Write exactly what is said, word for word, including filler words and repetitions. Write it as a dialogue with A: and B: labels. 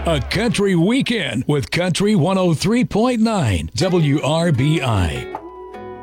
A: A Country Weekend with Country one oh three point nine W R B I.